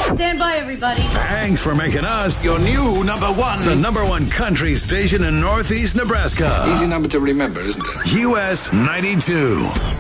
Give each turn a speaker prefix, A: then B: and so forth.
A: Stand by, everybody.
B: Thanks for making us
C: Your new number one.
B: the number one country station in Northeast Nebraska.
C: Easy number to remember, isn't it?
B: US 92.